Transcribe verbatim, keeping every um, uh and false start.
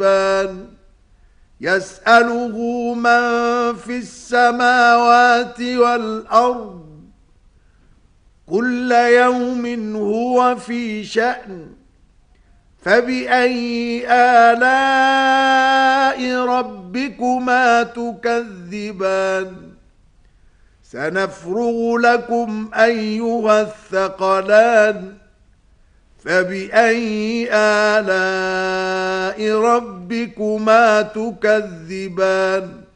يسأله من في السماوات والأرض كل يوم هو في شأن فبأي آلاء ربكما تكذبان سنفرغ لكم أيها الثقلان فبأي آلاء ربكما تكذبان